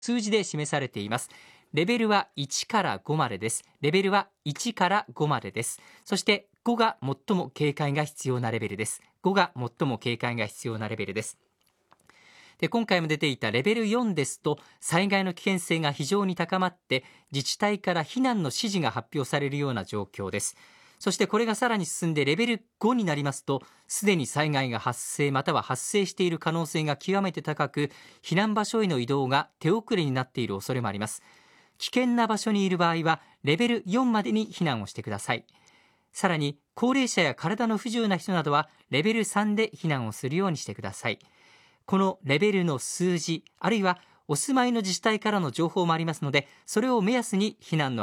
数字で示されています。レベルは1から5までです。レベルは1から5までです。そして5が最も警戒が必要なレベルです。5が最も警戒が必要なレベルです。で、今回も出ていたレベル4ですと、災害の危険性が非常に高まって自治体から避難の指示が発表されるような状況です。そしてこれがさらに進んでレベル5になりますと、すでに災害が発生または発生している可能性が極めて高く、避難場所への移動が手遅れになっている恐れもあります。危険な場所にいる場合はレベル4までに避難をしてください。さらに高齢者や体の不自由な人などはレベル3で避難をするようにしてください。このレベルの数字、あるいはお住まいの自治体からの情報もありますので、それを目安に避難の